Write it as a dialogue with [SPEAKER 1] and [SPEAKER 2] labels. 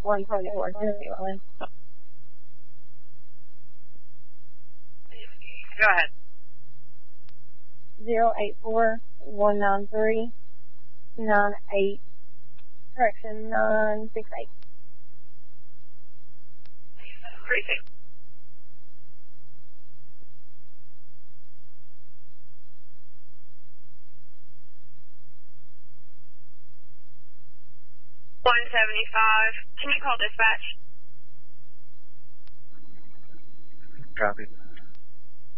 [SPEAKER 1] 120 or 081.
[SPEAKER 2] Go ahead.
[SPEAKER 1] 084-193-98, correction, 968.
[SPEAKER 2] Precinct. $175. Can you call dispatch?
[SPEAKER 3] Copy.